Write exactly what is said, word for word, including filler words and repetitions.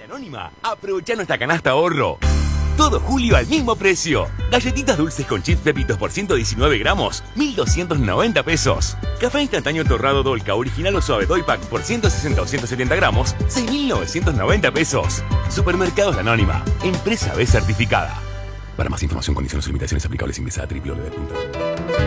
Anónima, aprovecha nuestra canasta ahorro. Todo julio al mismo precio. Galletitas dulces con chips Pepitos por ciento diecinueve gramos, mil doscientos noventa pesos. Café instantáneo torrado Dolca original o suave Doy Pack por ciento sesenta o ciento setenta gramos, seis mil novecientos noventa pesos. Supermercados La Anónima, empresa B certificada. Para más información, condiciones y limitaciones aplicables, ingresa a doble u doble u doble u punto